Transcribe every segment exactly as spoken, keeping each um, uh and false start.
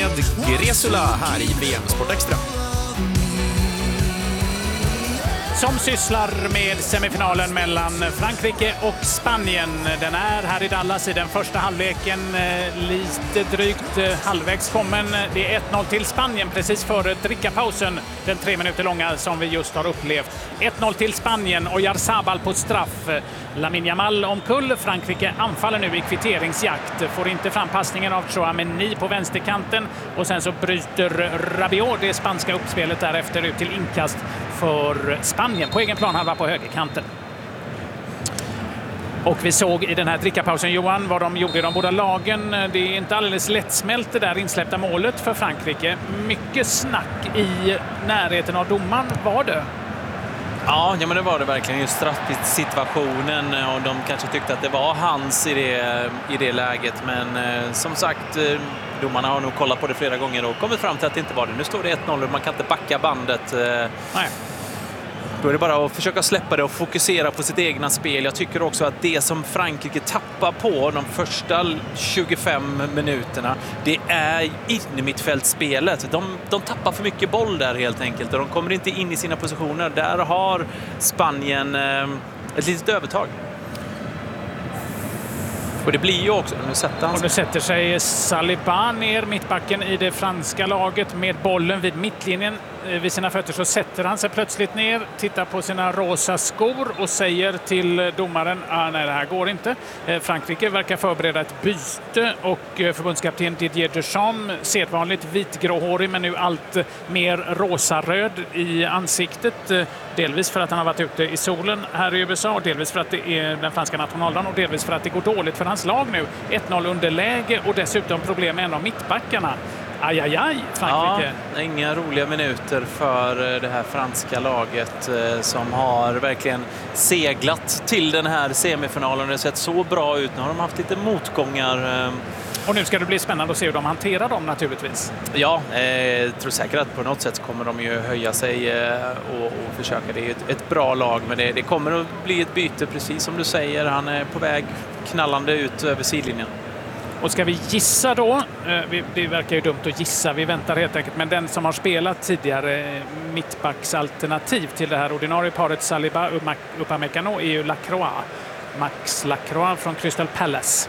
med Gresula här i V M Sport Extra. Som sysslar med semifinalen mellan Frankrike och Spanien. Den är här i Dallas i den första halvleken, lite drygt halvvägs kommen. Det är ett noll till Spanien precis före drickapausen, den tre minuter långa som vi just har upplevt. ett noll till Spanien och Oyarzabal på straff. Lamine Yamal omkull. Frankrike anfaller nu i kvitteringsjakt. Får inte fram passningen av Tchouaméni på vänsterkanten och sen så bryter Rabiot det spanska uppspelet därefter ut till inkast för Spanien på egen planhalva på högerkanten. Och vi såg i den här drickapausen, Johan, vad de gjorde i de båda lagen. Det är inte alldeles lättsmält det där insläppta målet för Frankrike. Mycket snack i närheten av domaren var det. Ja, ja men det var det verkligen. Just straffsituationen, och de kanske tyckte att det var hans i det, i det läget. Men eh, som sagt, eh, domarna har nog kollat på det flera gånger och kommit fram till att det inte var det. Nu står det ett noll och man kan inte backa bandet. Eh, Nej. Då är det bara att försöka släppa det och fokusera på sitt egna spel. Jag tycker också att det som Frankrike tappar på de första tjugofem minuterna, det är innermittfältsspelet. De, de tappar för mycket boll där helt enkelt och de kommer inte in i sina positioner. Där har Spanien eh, ett litet övertag. Och det blir ju också... Nu sätter, han... och nu sätter sig Saliba ner, mittbacken i det franska laget, med bollen vid mittlinjen. Vid sina fötter så sätter han sig plötsligt ner, tittar på sina rosa skor och säger till domaren ah, nej, det här går inte. Frankrike verkar förbereda ett byte och förbundskapten Didier Deschamps, sedvanligt vitgråhårig men nu allt mer rosa-röd i ansiktet. Delvis för att han har varit ute i solen här i U S A och delvis för att det är den franska nationaldagen och delvis för att det går dåligt för hans lag nu. ett noll underläge och dessutom problem med en av mittbackarna. Aj, aj, aj, Frankrike. Ja, inga roliga minuter för det här franska laget eh, som har verkligen seglat till den här semifinalen. Det har sett så bra ut. Nu har de haft lite motgångar. Eh. Och nu ska det bli spännande att se hur de hanterar dem naturligtvis. Ja, eh, jag tror säkert att på något sätt kommer de ju höja sig eh, och, och försöka. Det är ett, ett bra lag, men det, det kommer att bli ett byte precis som du säger. Han är på väg knallande ut över sidlinjen. Och ska vi gissa då, det verkar ju dumt att gissa, vi väntar helt enkelt, men den som har spelat tidigare mittbacksalternativ till det här ordinarie paret Saliba Upamecano är ju Lacroix. Max Lacroix från Crystal Palace.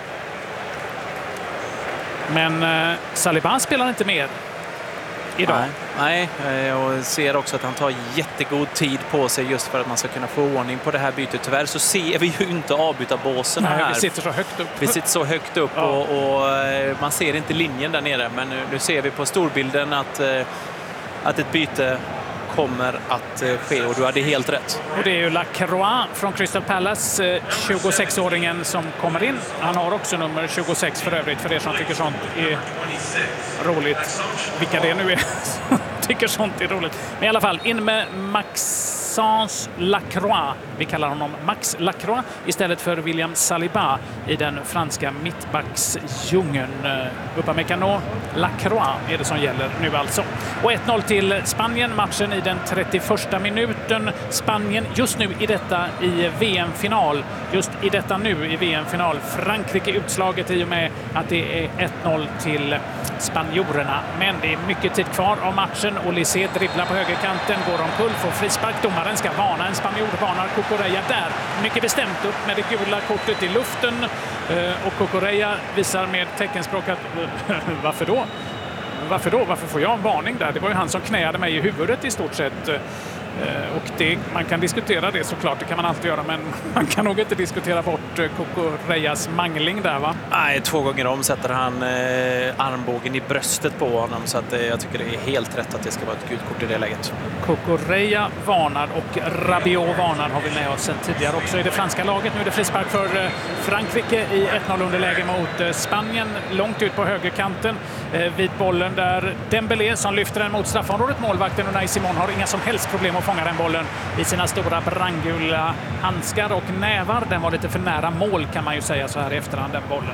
Men Saliba spelar inte mer idag. Nej, nej, och ser också att han tar jättegod tid på sig just för att man ska kunna få ordning på det här bytet. Tyvärr så ser vi ju inte avbytarbåsen här. Nej, vi sitter så högt upp. Vi sitter så högt upp ja. och, och man ser inte linjen där nere. Men nu, nu ser vi på storbilden att, att ett byte kommer att ske och du hade helt rätt. Och det är ju Lacroix från Crystal Palace, tjugosex-åringen som kommer in. Han har också nummer tjugosex för övrigt, för er som tycker sånt är roligt. Vilka det nu är tycker sånt är roligt. Men i alla fall, in med Maxence Lacroix. Vi kallar honom Max Lacroix istället för William Saliba i den franska mittbacksdjungeln. Upamecano, Lacroix är det som gäller nu alltså. Och ett noll till Spanien, matchen i den trettioförsta minuten. Spanien just nu i detta i V M-final. Just i detta nu i V M-final. Frankrike utslaget i och med att det är ett noll till spanjorerna. Men det är mycket tid kvar av matchen. Olysée dribblar på högerkanten, går omkull, får frispark. Domaren ska varna, en spanjor varnar Cucurella där. Mycket bestämt upp med det gula kortet i luften. Och Cucurella visar med teckenspråk att varför då? Varför då? Varför får jag en varning där? Det var ju han som knäade mig i huvudet i stort sett. Och det, man kan diskutera det såklart, det kan man alltid göra, men man kan nog inte diskutera bort Cucurellas mangling där, va? Nej, två gånger om sätter han eh, armbågen i bröstet på honom, så att, eh, jag tycker det är helt rätt att det ska vara ett gult kort i det läget. Cucurella varnar och Rabiot varnar har vi med oss sen tidigare också i det franska laget. Nu är det frispark för eh, Frankrike i ett noll underläge mot eh, Spanien, långt ut på högerkanten. Eh, vid bollen där Dembélé som lyfter den mot straffområdet. Målvakten Unai Simon har inga som helst problem att fånga den bollen i sina stora brandgula handskar och nävar. Den var lite för nära mål kan man ju säga så här i efterhand, den bollen.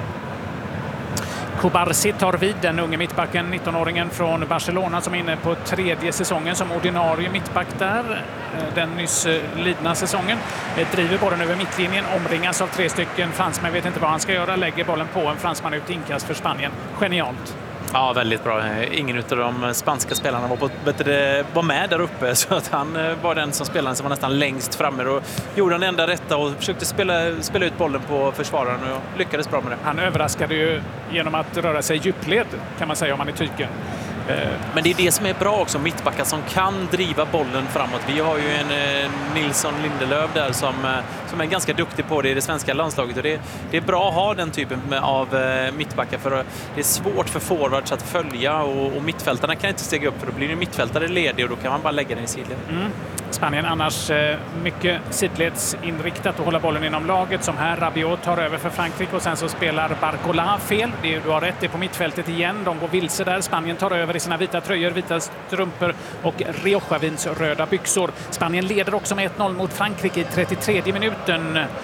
Kubarsi tar vid, den unge mittbacken, nittonåringen från Barcelona som är inne på tredje säsongen som ordinarie mittback där. Den nyss lidna säsongen. Driver bollen över mittlinjen, omringas av tre stycken fransmän, vet inte vad han ska göra, lägger bollen på en fransman ut inkast för Spanien. Genialt. Ja, väldigt bra. Ingen av de spanska spelarna var, på, var med där uppe, så att han var den som spelade som var nästan längst framme och gjorde den enda rätta och försökte spela, spela ut bollen på försvararen och lyckades bra med det. Han överraskade ju genom att röra sig djupled, kan man säga, om man är Tyken. Men det är det som är bra också, mittbackar som kan driva bollen framåt. Vi har ju en eh, Nilsson Lindelöf där som, eh, som är ganska duktig på det i det svenska landslaget. Och det, det är bra att ha den typen av eh, mittbackar, för det är svårt för forwards att följa och, och mittfältarna kan inte stega upp, för då blir det mittfältare ledig och då kan man bara lägga den i sidled. Mm. Spanien annars eh, mycket sidledsinriktat och hålla bollen inom laget, som här Rabiot tar över för Frankrike och sen så spelar Barcola fel. Det, du har rätt, det är på mittfältet igen. De går vilse där. Spanien tar över i sina vita tröjor, vita strumpor och Rioja-vins röda byxor. Spanien leder också med ett noll mot Frankrike i trettiotredje minuten. Eh,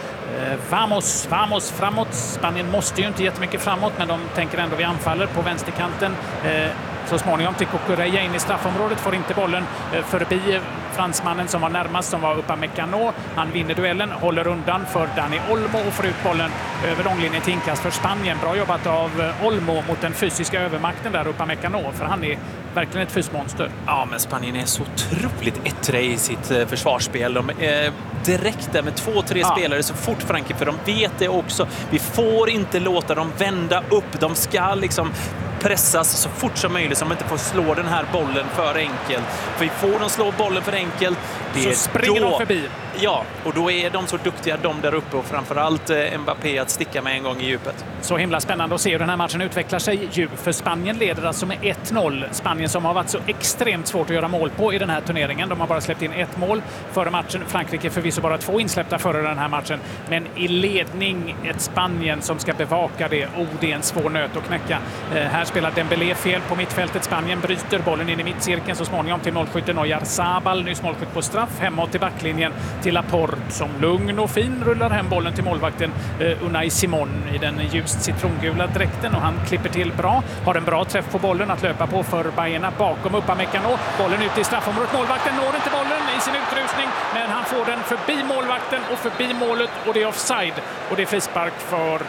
vamos, vamos framåt. Spanien måste ju inte jättemycket framåt, men de tänker ändå vi anfaller på vänsterkanten. Eh, Så småningom till Cucurella in i straffområdet, får inte bollen eh, förbi fransmannen som var närmast, som var Upamecano. Han vinner duellen, håller undan för Dani Olmo och får ut bollen över långlinjen till inkast för Spanien. Bra jobbat av eh, Olmo mot den fysiska övermakten där, Upamecano, för han är verkligen ett fysmonster. Ja, men Spanien är så otroligt ettriga i sitt eh, försvarsspel. De är direkt där med två, tre ja. spelare så fort Frankrike, för de vet det också. Vi får inte låta dem vända upp. De ska liksom pressas så fort som möjligt, så de inte får slå den här bollen för enkelt. För får de slå bollen för enkelt, det så springer då, de förbi. Ja, och då är de så duktiga, de där uppe, och framförallt eh, Mbappé att sticka med en gång i djupet. Så himla spännande att se hur den här matchen utvecklar sig ju, för Spanien leder alltså med ett noll. Spanien som har varit så extremt svårt att göra mål på i den här turneringen. De har bara släppt in ett mål före matchen. Frankrike förvisso bara två insläppta före den här matchen. Men i ledning ett Spanien som ska bevaka det. Oh, det är en svår nöt att knäcka. Eh, här spelar Dembélé fel på mittfältet. Spanien bryter bollen in i mittcirkeln så småningom till målskytten Oyarzabal. Nyss målskytt på straff. Hemåt till backlinjen till Laporte som lugn och fin rullar hem bollen till målvakten eh, Unai Simon i den ljust citrongula dräkten, och han klipper till bra. Har en bra träff på bollen att löpa på för Bayerna bakom Upamecano. Bollen ut i straffområdet. Målvakten når inte bollen i sin utrusning, men han får den förbi målvakten och förbi målet, och det är offside. Och det är frispark för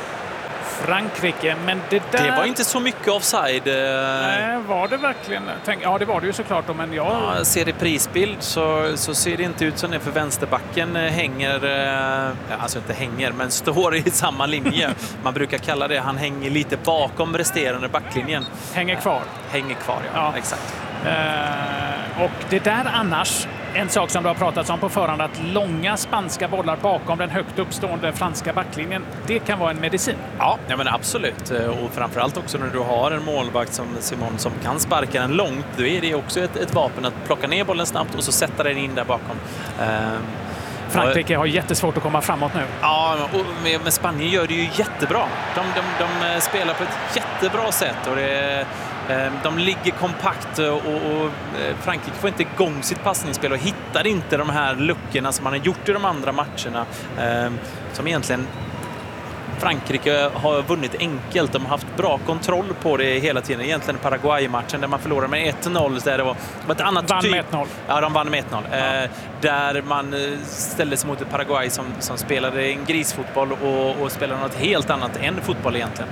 Frankrike, men det där... Det var inte så mycket offside. Nej, var det verkligen? Tänk, ja, det var det ju såklart, men jag... Ja, ser det prisbild så, så ser det inte ut som det, för vänsterbacken hänger, alltså inte hänger, men står i samma linje. Man brukar kalla det, han hänger lite bakom resterande backlinjen. Hänger kvar. Hänger kvar, ja. ja. Exakt. Uh, och det där annars, en sak som du har pratat om på förhand, att långa spanska bollar bakom den högt uppstående franska backlinjen, det kan vara en medicin. Ja, ja men absolut. Och framförallt också när du har en målvakt som Simon som kan sparka den långt, då är det också ett, ett vapen att plocka ner bollen snabbt och så sätta den in där bakom. Uh, Frankrike har jättesvårt att komma framåt nu. Ja, och med, med Spanien gör det ju jättebra. De, de, de spelar på ett jättebra sätt, och det, de ligger kompakt, och, och Frankrike får inte igång sitt passningsspel och hittar inte de här luckorna som man har gjort i de andra matcherna. Som egentligen Frankrike har vunnit enkelt. De har haft bra kontroll på det hela tiden. Egentligen Paraguay-matchen där man förlorade med ett noll. Där det var ett annat vann typ. med ett noll. Ja, de vann med ett noll. Ja. Eh, där man ställde sig mot ett Paraguay som, som spelade en grisfotboll och, och spelade något helt annat än fotboll egentligen.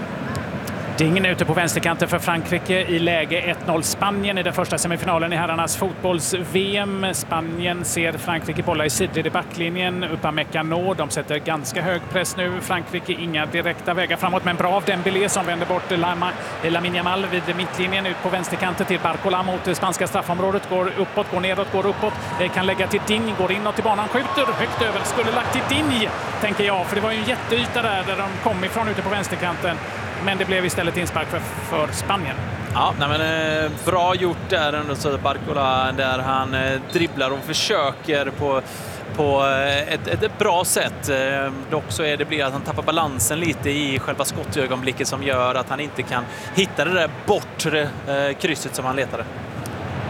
Dingen ute på vänsterkanten för Frankrike i läge ett noll. Spanien i den första semifinalen i herrarnas fotbolls-V M. Spanien ser Frankrike bolla i sidled i backlinjen. Upamecano, de sätter ganska hög press nu. Frankrike inga direkta vägar framåt, men bra av Dembélé som vänder bort Lamine Yamal vid mittlinjen ut på vänsterkanten till Barcola mot det spanska straffområdet. Går uppåt, går nedåt, går uppåt. Kan lägga till Digne, går inåt till banan, skjuter högt över. Skulle lagt till Digne, tänker jag, för det var ju en jätteyta där där de kom ifrån ute på vänsterkanten. Men det blev istället inspark för, för Spanien. Ja, nej men, eh, bra gjort där ändå, så Barcola där han eh, dribblar och försöker på, på eh, ett, ett, ett bra sätt. Eh, dock så är det blir att han tappar balansen lite i själva skottögonblicket som gör att han inte kan hitta det där bortre eh, krysset som han letade.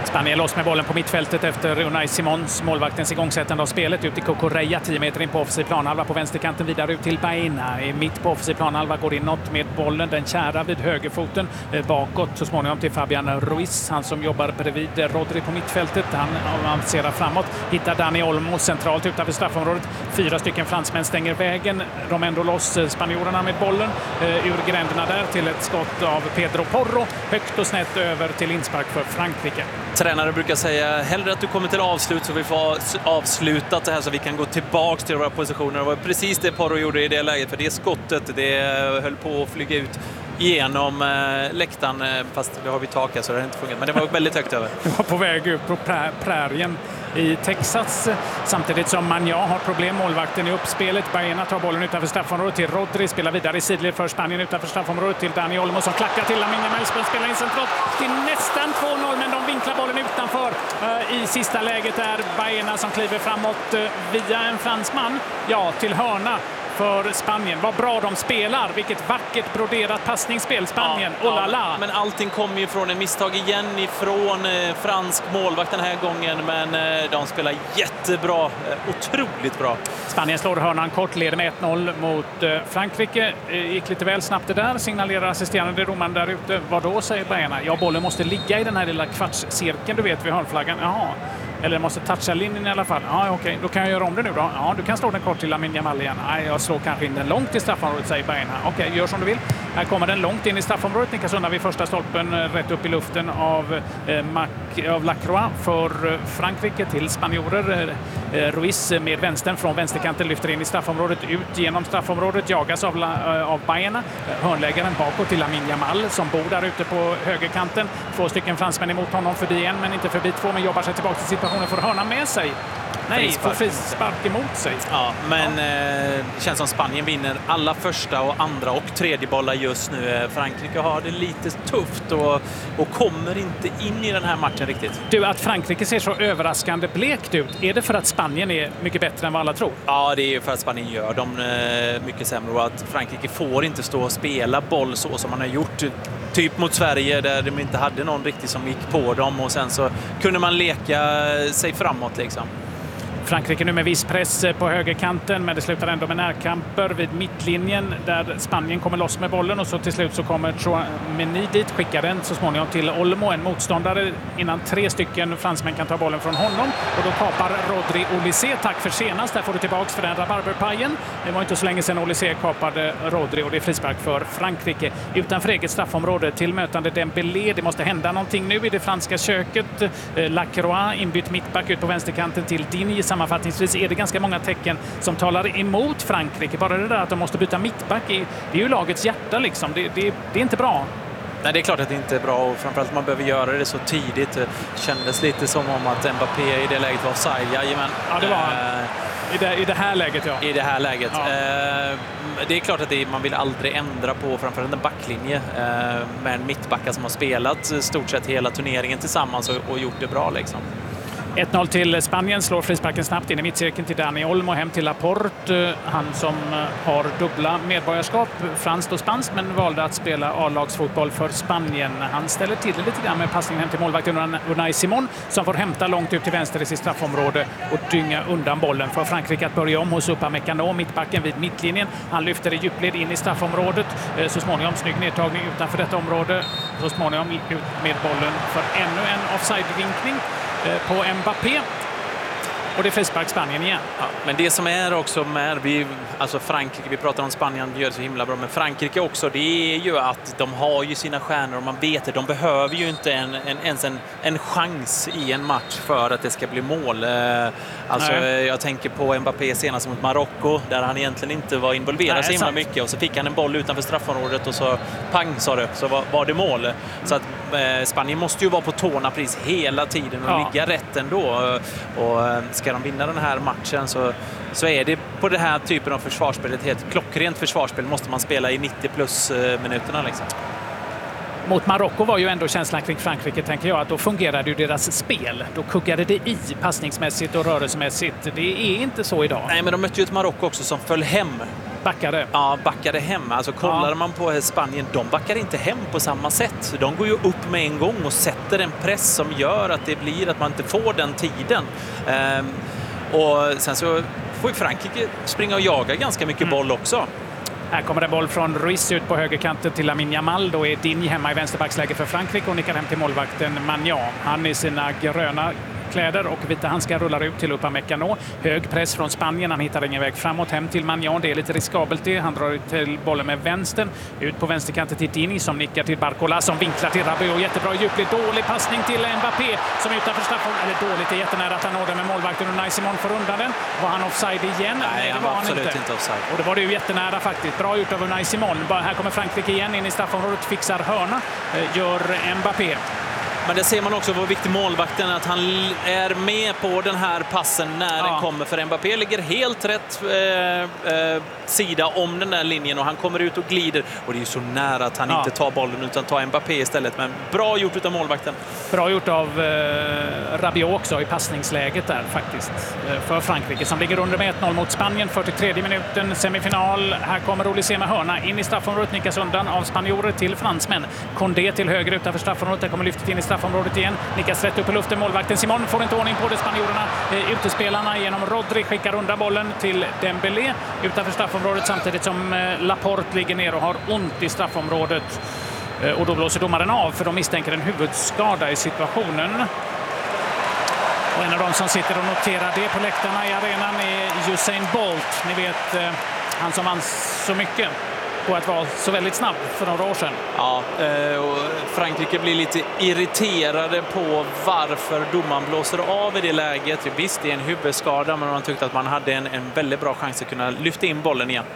Spanien loss med bollen på mittfältet efter Unai Simons, målvaktens igångsättande av spelet, ut i Cucurella, tio meter in på offensiv planhalva på vänsterkanten, vidare ut till Baena. I mitt på offensiv planhalva går inåt med bollen, den kära vid högerfoten, eh, bakåt så småningom till Fabian Ruiz, han som jobbar bredvid Rodri på mittfältet. Han avancerar framåt, hittar Dani Olmo centralt utanför straffområdet. Fyra stycken fransmän stänger vägen, de ändå loss spanjorerna med bollen eh, ur gränderna där till ett skott av Pedro Porro, högt och snett över till inspark för Frankrike. Tränare brukar säga hellre att du kommer till avslut så vi får avslutat det här så vi kan gå tillbaks till våra positioner. Det var precis det Porro gjorde i det läget, för det skottet det höll på att flyga ut genom eh, läktaren, eh, fast det har vi tak här så det har inte fungerat, men det var väldigt högt över. Det var på väg ut på prä prärien i Texas, samtidigt som Magna har problem, målvakten i uppspelet. Baena tar bollen utanför straffområdet till Rodri, spelar vidare i sidled för Spanien utanför straffområdet till Dani Olmo som klackar till Lamine Yamal, spelar in centralt till nästan två noll, men de vinklar bollen utanför. Uh, I sista läget är Baena som kliver framåt uh, via en fransman, ja, till hörna för Spanien. Vad bra de spelar. Vilket vackert broderat passningsspel Spanien. Ja, oh la la. Men allting kommer ju från en misstag igen ifrån eh, fransk målvakt den här gången. Men eh, de spelar jättebra. Eh, otroligt bra. Spanien slår hörnan kort, leder med ett noll mot eh, Frankrike. Eh, gick lite väl snabbt det där. Signalerar assisterande domaren där ute. Vad då, säger Baena? Ja, bollen måste ligga i den här lilla kvartscirkeln, du vet, vid hörnflaggan. Jaha. Eller måste toucha linjen i alla fall. Ja, okej. Okay. Då kan jag göra om det nu då. Ja, du kan slå den kort till Lamine Yamal igen. Nej, jag slår kanske in den långt i straffområdet, säger Baena. Okej, okay, gör som du vill. Här kommer den långt in i straffområdet. Nickas undan vid första stolpen, rätt upp i luften av, eh, Mac, av Lacroix för Frankrike till spanjorer. Eh, Ruiz med vänstern från vänsterkanten lyfter in i straffområdet, ut genom straffområdet, jagas av, eh, av Baena. Hörnläggaren bakåt till Lamine Yamal som bor där ute på högerkanten. Två stycken fransmän emot honom, förbi en men inte förbi två, men jobbar sig tillbaka till situationen, får hörna med sig. Nej, får frispark emot sig. Ja, men ja. Eh, det känns som Spanien vinner alla första och andra och tredje bollar just nu. Frankrike har det lite tufft och, och kommer inte in i den här matchen riktigt. Du, att Frankrike ser så överraskande blekt ut, är det för att Spanien är mycket bättre än vad alla tror? Ja, det är för att Spanien gör dem eh, mycket sämre och att Frankrike får inte stå och spela boll så som man har gjort typ mot Sverige där de inte hade någon riktigt som gick på dem och sen så kunde man leka sig framåt liksom. Frankrike nu med viss press på högerkanten, men det slutar ändå med närkamper vid mittlinjen där Spanien kommer loss med bollen och så till slut så kommer Tchouaméni dit, skickar den så småningom till Olmo, en motståndare innan tre stycken fransmän kan ta bollen från honom och då kapar Rodri Olysée. Tack för senast, där får du tillbaks för den rabarberpajen. Det var inte så länge sedan Olysée kapade Rodri och det är frispark för Frankrike. Utanför eget straffområde till mötande Dembélé. Det måste hända någonting nu i det franska köket. Lacroix inbytt mittback ut på vänsterkanten till Digne. Sammanfattningsvis är det ganska många tecken som talar emot Frankrike. Bara det där att de måste byta mittback, det är ju lagets hjärta liksom. Det, det, det är inte bra. Nej, det är klart att det inte är bra och framförallt man behöver göra det så tidigt. Det kändes lite som om att Mbappé i det läget var offside. Jajamän. Ja, det var uh, i, det, i det här läget, ja. I det här läget. Ja. Uh, det är klart att det, man vill aldrig ändra på framförallt en backlinje uh, med en mittbacka som har spelat stort sett hela turneringen tillsammans och, och gjort det bra liksom. ett noll till Spanien, slår frisparken snabbt in i mittcirkeln till Dani Olmo, hem till Laporte. Han som har dubbla medborgarskap, franskt och spanskt, men valde att spela A-lagsfotboll för Spanien. Han ställer till det lite grann med passningen hem till målvakten Unai Simon som får hämta långt ut till vänster i sitt straffområde och dynga undan bollen för Frankrike att börja om hos Upamecano, mittbacken vid mittlinjen. Han lyfter i djupled in i straffområdet. Så småningom snygg nedtagning utanför detta område. Så småningom ut med bollen för ännu en offside-vinkning på Mbappé. Och det är frispark Spanien igen. Ja, men det som är också med vi, alltså Frankrike, vi pratar om Spanien gör det så himla bra, men Frankrike också, det är ju att de har ju sina stjärnor och man vet det. De behöver ju inte en, en, ens en, en chans i en match för att det ska bli mål. Alltså Nej. Jag tänker på Mbappé senast mot Marocko där han egentligen inte var involverad Nej, så himla sant. mycket och så fick han en boll utanför straffområdet och så pang sa det, så var, var det mål. Så att eh, Spanien måste ju vara på tårna precis hela tiden och ja. ligga rätt ändå. Och eh, ska de vinna den här matchen så, så är det på den här typen av försvarsspel, ett helt klockrent försvarsspel måste man spela i nittio plus eh, minuterna liksom. Mot Marocko var ju ändå känslan kring Frankrike, tänker jag, att då fungerade ju deras spel. Då kuggade det i passningsmässigt och rörelsemässigt. Det är inte så idag. Nej, men de mötte ju ett Marocko också som föll hem backade. Ja, backade hem. Alltså kollar ja. man på Spanien, de backar inte hem på samma sätt. De går ju upp med en gång och sätter en press som gör att det blir att man inte får den tiden. Ehm, och sen så får ju Frankrike springa och jaga ganska mycket mm. boll också. Här kommer en boll från Ruiz ut på högerkanten till Lamine Yamal. Då är Digne hemma i vänsterbacksläge för Frankrike och nickar hem till målvakten Magnan. Han i sina gröna kläder och vita handskar rullar ut till Upamecano. Hög press från Spanien. Han hittar ingen väg framåt hem till Magnan. Det är lite riskabelt det. Han drar ut till bollen med vänstern. Ut på vänsterkanten till Digne som nickar till Barcola som vinklar till Rabiot. Jättebra djupled. Dålig passning till Mbappé som utanför straffområdet. Eller dåligt, det är jättenära att han når den med målvakten och Unai Simon får undan den. Var han offside igen? Nej, han var, var absolut inte. inte offside. Och det var det ju jättenära faktiskt. Bra gjort av Unai Simon. Här kommer Frankrike igen in i straffområdet. Fixar hörna. Gör Mbappé. Men det ser man också vad viktig målvakten är, att han är med på den här passen när ja. den kommer. För Mbappé ligger helt rätt eh, eh, sida om den där linjen och han kommer ut och glider. Och det är ju så nära att han ja. inte tar bollen utan tar Mbappé istället. Men bra gjort av målvakten. Bra gjort av eh, Rabiot också i passningsläget där faktiskt. Eh, för Frankrike som ligger under med ett noll mot Spanien. fyrtiotredje minuten, semifinal. Här kommer Olise med hörna in i straffområdet. Nickas undan av spanjorer till fransmän. Condé till höger utanför straffområdet. Där kommer lyftet in i straffområdet igen. Nickas rätt upp i luften. Målvakten Simon får inte ordning på det. Spanjorerna, eh, utespelarna genom Rodri skickar undan bollen till Dembélé utanför straffområdet samtidigt som eh, Laporte ligger ner och har ont i straffområdet. Eh, och då blåser domaren av för de misstänker en huvudskada i situationen. Och en av de som sitter och noterar det på läktarna i arenan är Usain Bolt. Ni vet, eh, han som vann så mycket på att vara så väldigt snabb för några år sedan. Ja, och Frankrike blir lite irriterade på varför domaren blåser av i det läget. Visst, det är en huvudskada, men man tyckte att man hade en, en väldigt bra chans att kunna lyfta in bollen igen.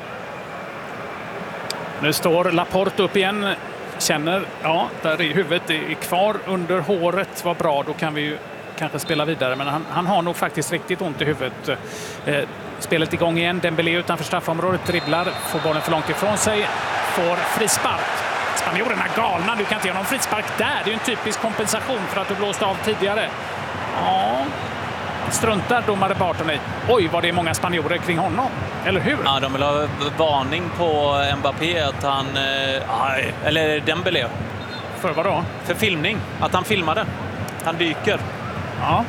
Nu står Laporte upp igen. Känner, ja, där är huvudet det är kvar under håret. Vad bra, då kan vi ju kanske spela vidare. Men han, han har nog faktiskt riktigt ont i huvudet. Eh, spelet igång igen. Dembélé utanför straffområdet dribblar. Får bollen för långt ifrån sig. Får frispark. Spanjorerna galna. Du kan inte göra någon frispark där. Det är ju en typisk kompensation för att du blåste av tidigare. Ja, struntar domare Barton i. Oj, vad det är många spanjorer kring honom. Eller hur? Ja, de vill ha varning på Mbappé att han... Eh, eller Dembélé. För vad då? För filmning. Att han filmade. Han dyker. Ja.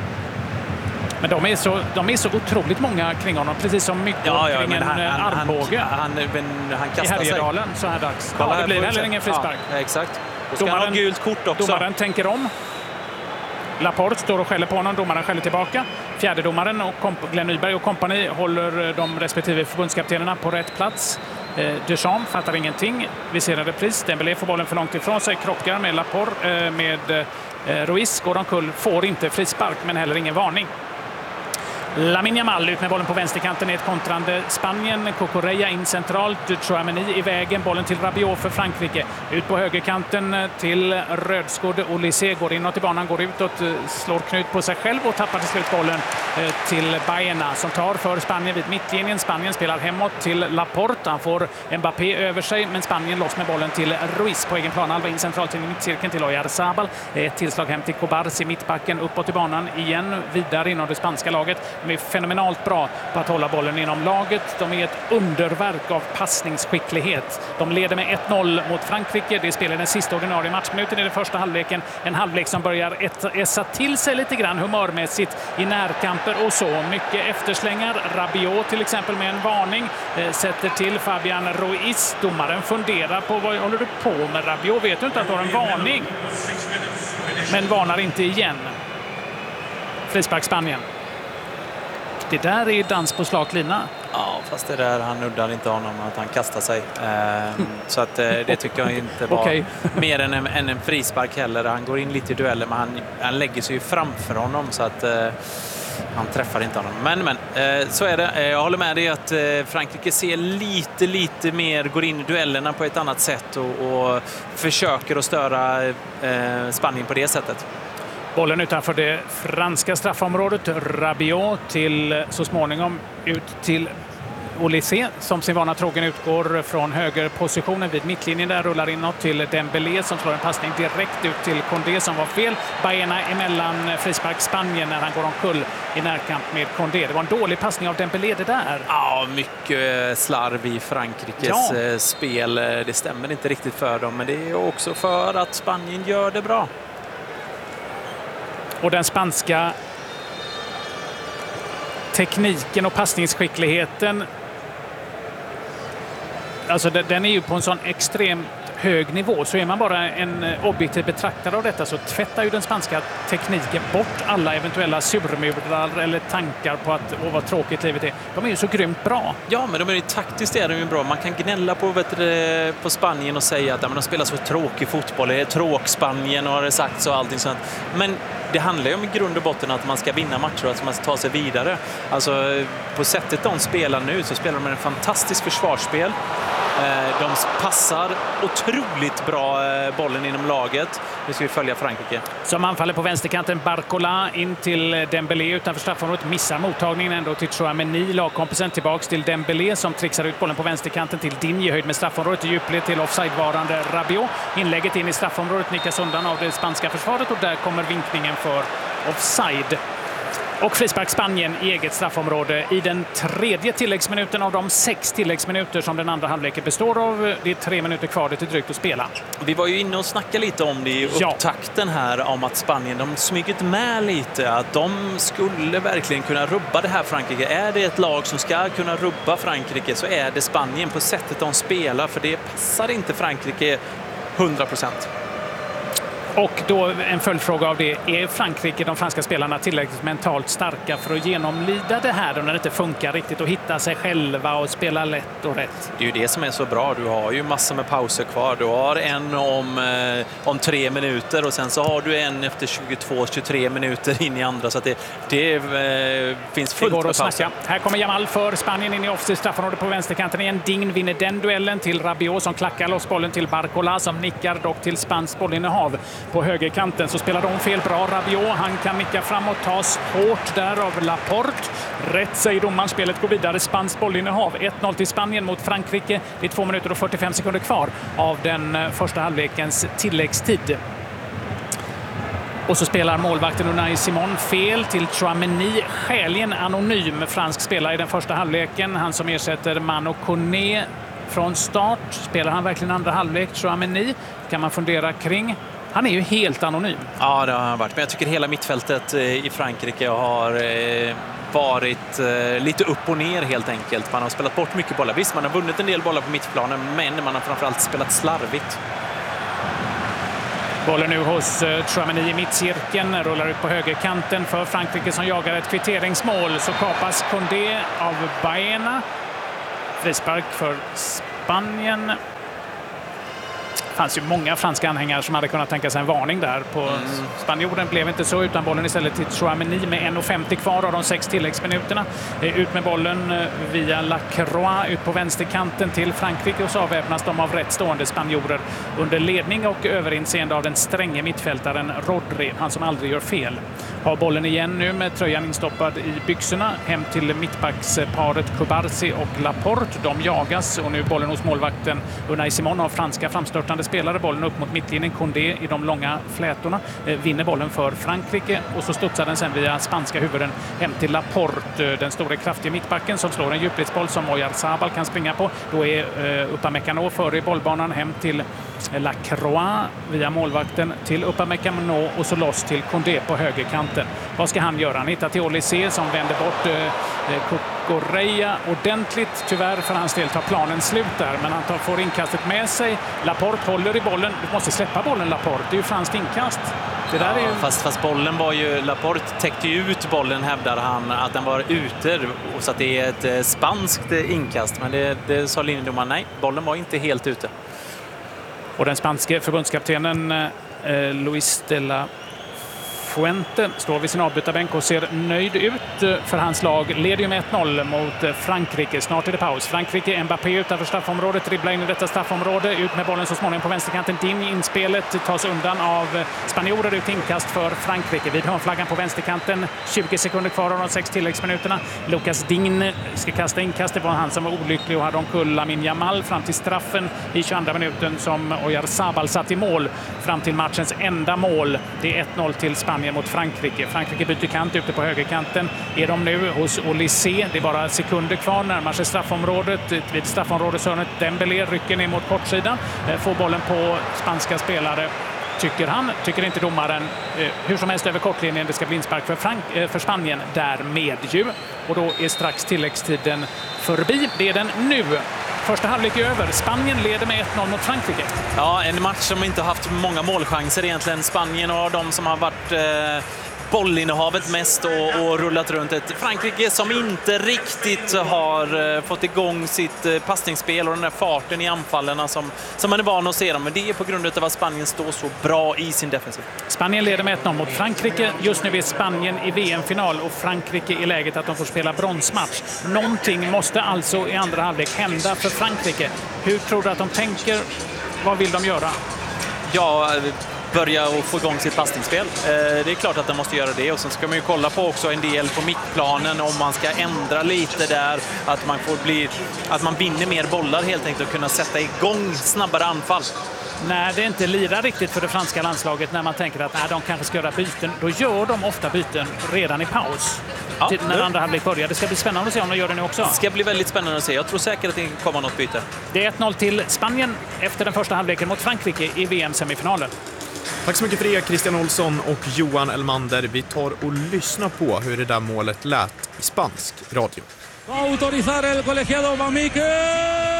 Men de är, så, de är så otroligt många kring honom, precis som mycket ja, ja, kring en han, armbåge. Han, han, han, han kastar i Härjedalen så här dags. Ja, ja, det blir heller ingen frispark. Ja, exakt. Och ska domaren, han ha gult kort också. Domaren tänker om. Laporte står och skäller på honom. Domaren skäller tillbaka. Fjärdedomaren och Glenn Nyberg och kompani håller de respektive förbundskaptenerna på rätt plats. Deschamps fattar ingenting. Vi ser en repris. Dembélé får bollen för långt ifrån sig. Krockar med Laporte med Ruiz. Går omkull. Får inte frispark men heller ingen varning. Lamine Yamal ut med bollen på vänsterkanten i ett kontrande Spanien. Cucurella in centralt. Tchouaméni i vägen. Bollen till Rabiot för Frankrike. Ut på högerkanten till rödskådde Olise. Går inåt i banan, går utåt, slår knut på sig själv och tappar till slut bollen till Baena som tar för Spanien vid mittlinjen. Spanien spelar hemåt till Laporte. Han får Mbappé över sig men Spanien loss med bollen till Ruiz på egen plan. Alva in centralt till mittcirkeln till Oyarzabal. Ett tillslag hem till Cobarsi i mittbacken. Uppåt i banan igen. Vidare inom det spanska laget. De är fenomenalt bra på att hålla bollen inom laget. De är ett underverk av passningsskicklighet. De leder med ett noll mot Frankrike. Det spelar den sista ordinarie matchminuten i den första halvleken. En halvlek som börjar essa till sig lite grann humörmässigt i närkamper och så. Mycket efterslängar. Rabiot till exempel med en varning. Eh, sätter till Fabian Ruiz. Domaren funderar på vad håller du på med Rabiot. Vet du inte att du har en varning? Men varnar inte igen. Frispark Spanien. Det där är dans på slak lina. Ja, fast det där, han nuddar inte honom att han kastar sig. Ehm, så att eh, det tycker jag inte var okay. mer än en, än en frispark heller. Han går in lite i dueller, men han, han lägger sig ju framför honom så att eh, han träffar inte honom. Men, men eh, så är det. Eh, jag håller med dig att eh, Frankrike ser lite, lite mer, går in i duellerna på ett annat sätt och, och försöker att störa eh, Spanien på det sättet. Bollen utanför det franska straffområdet. Rabiot till så småningom ut till Olise som sin vana trogen utgår från högerpositionen vid mittlinjen där, rullar inåt till Dembélé som slår en passning direkt ut till Condé som var fel. Baena emellan frispark Spanien när han går omkull i närkamp med Condé. Det var en dålig passning av Dembélé det där. Ja, mycket slarv i Frankrikes ja. spel. Det stämmer inte riktigt för dem, men det är också för att Spanien gör det bra. Och den spanska tekniken och passningsskickligheten, alltså den är ju på en sån extremt hög nivå, så är man bara en objektiv betraktare av detta så tvättar ju den spanska tekniken bort alla eventuella surmurar eller tankar på att åh, vad tråkigt livet är. De är ju så grymt bra. Ja, men de är ju taktiskt är de ju bra. Man kan gnälla på, vet du, på Spanien och säga att ja, men de spelar så tråkig fotboll. Det är tråk-Spanien och har det sagt och allting sånt. Men det handlar ju om i grund och botten att man ska vinna matcher och att man ska ta sig vidare. Alltså på sättet de spelar nu så spelar de med en fantastisk försvarsspel. De passar otroligt bra bollen inom laget. Nu ska vi följa Frankrike. Som anfaller på vänsterkanten Barcola in till Dembélé utanför straffområdet. Missar mottagningen ändå till Tchouaméni. Lagkompisen tillbaks till Dembélé som trixar ut bollen på vänsterkanten till Digne i höjd med straffområdet. I djupled till offsidevarande Rabiot. Inlägget in i straffområdet nickas undan av det spanska försvaret och där kommer vinkningen för offside. Och frispark Spanien i eget straffområde i den tredje tilläggsminuten av de sex tilläggsminuter som den andra halvleken består av. Det är tre minuter kvar, det är drygt att spela. Vi var ju inne och snackade lite om det i upptakten här om att Spanien, de smygit med lite att de skulle verkligen kunna rubba det här Frankrike. Är det ett lag som ska kunna rubba Frankrike så är det Spanien på sättet de spelar, för det passar inte Frankrike hundra procent. Och då en följdfråga av det. Är Frankrike, de franska spelarna, tillräckligt mentalt starka för att genomlida det här när det inte funkar riktigt och hitta sig själva och spela lätt och rätt? Det är ju det som är så bra. Du har ju massor med pauser kvar. Du har en om, eh, om tre minuter och sen så har du en efter tjugotvå till tjugotre minuter in i andra. Så att det, det eh, finns fullt med pauser. Här kommer Jamal för Spanien in i offside straffområdet på vänsterkanten igen. Digne vinner den duellen till Rabiot som klackar loss bollen till Barcola som nickar dock till spanskt bollinnehav. På högerkanten så spelar de fel bra. Rabiot, han kan nicka framåt, tas hårt där av Laporte. Rätt säger domaren, spelet går vidare. Spanskt bollinnehav. ett noll till Spanien mot Frankrike. Det är två minuter och fyrtiofem sekunder kvar av den första halvlekens tilläggstid. Och så spelar målvakten Unai Simon fel till Tchouaméni, skäligen anonym fransk spelare i den första halvleken. Han som ersätter Manu Koné från start. Spelar han verkligen andra halvlek, Tchouaméni? Kan man fundera kring. Han är ju helt anonym. Ja, det har han varit. Men jag tycker hela mittfältet i Frankrike har varit lite upp och ner helt enkelt. Man har spelat bort mycket bollar. Visst, man har vunnit en del bollar på mittplanen, men man har framförallt spelat slarvigt. Bollen nu hos Tchouaméni i mittcirkeln, rullar ut på högerkanten för Frankrike som jagar ett kvitteringsmål. Så kapas Condé av Baena. Frispark för Spanien. Det fanns ju många franska anhängare som hade kunnat tänka sig en varning där på mm. spanjoren. Blev inte så, utan bollen istället till Tchouaméni med en femtio kvar av de sex tilläggsminuterna. Ut med bollen via Lacroix ut på vänsterkanten till Frankrike och så avväpnas de av rätt stående spanjorer under ledning och överinseende av den stränge mittfältaren Rodri, han som aldrig gör fel. Har bollen igen nu med tröjan instoppad i byxorna hem till mittbacksparet Kubarsi och Laporte. De jagas och nu bollen hos målvakten Unai Simon av franska framstörtande spelare. Bollen upp mot mittlinjen. Condé i de långa flätorna eh, vinner bollen för Frankrike och så studsar den sen via spanska huvuden hem till Laporte, den stora kraftiga mittbacken som slår en djupledsboll som Oyarzabal kan springa på. Då är eh, Upamecano före i bollbanan hem till Lacroix via målvakten till Upamecano och så loss till Condé på högerkanten. Vad ska han göra? Han hittar till Olise som vänder bort eh, Cucurella ordentligt. Tyvärr för hans del tar planen slut där, men han tar, får inkastet med sig. Laporte håller i bollen. Du måste släppa bollen, Laporte. Det är ju franskt inkast. Det där är ju... fast, fast bollen var ju... Laporte täckte ju ut bollen, hävdar han, att den var ute. Så att det är ett eh, spanskt inkast. Men det, det sa linjedomaren, nej, bollen var inte helt ute. Och den spanske förbundskaptenen eh, Luis de la Fuente står vid sin avbytarbänk och ser nöjd ut, för hans lag leder ju med ett noll mot Frankrike. Snart är det paus. Frankrike, Mbappé utanför straffområdet, dribblar in i detta straffområde, ut med bollen så småningom på vänsterkanten. Din inspelet tas undan av spanjorer, ut inkast för Frankrike. Vid hörnflaggan på vänsterkanten, tjugo sekunder kvar av de sex tilläggsminuterna. Lucas Digne ska kasta inkast. Det var han som var olycklig och hade omkull Lamine Yamal fram till straffen i tjugoandra minuten som Oyarzabal satt i mål fram till matchens enda mål. Det är ett noll till Spanien mot Frankrike. Frankrike byter kant ute på högerkanten. Är de nu hos Olysée. Det är bara sekunder kvar, närmar sig straffområdet. Vid straffområdeshörnet Dembélé rycker ner mot kortsidan. Får bollen på spanska spelare. Tycker han, tycker inte domaren. Hur som helst över kortlinjen, det ska bli inspark för, Frank- för Spanien därmed ju. Och då är strax tilläggstiden förbi. Det är den nu. Första halvlek är över. Spanien leder med ett noll mot Frankrike. Ja, en match som inte har haft många målchanser egentligen. Spanien och de som har varit eh, bollinnehavet mest och, och rullat runt. Ett Frankrike som inte riktigt har eh, fått igång sitt eh, passningsspel och den där farten i anfallarna som, som man är van att se dem. Men det är på grund av att Spanien står så bra i sin defensiv. Spanien leder med ett noll mot Frankrike. Just nu är Spanien i V M-final och Frankrike i läget att de får spela bronsmatch. Någonting måste alltså i andra halvlek hända för Frankrike. Hur tror du att de tänker? Vad vill de göra? Ja, börja och få igång sitt passningsspel. Det är klart att de måste göra det. Och sen ska man ju kolla på också en del på mittplanen om man ska ändra lite där. Att man får bli, att man vinner mer bollar helt enkelt och kunna sätta igång snabbare anfall. När det inte lirar riktigt för det franska landslaget, när man tänker att nej, de kanske ska göra byten, då gör de ofta byten redan i paus. Ja, till, när andra halvlek börjar. Det ska bli spännande att se om de gör det nu också. Det ska bli väldigt spännande att se. Jag tror säkert att det kommer något byte. Det är ett noll till Spanien efter den första halvleken mot Frankrike i V M-semifinalen. Tack så mycket för det, Christian Olsson och Johan Elmander. Vi tar och lyssnar på hur det där målet lät i spansk radio. Va a autorizar el colegiado Mamique.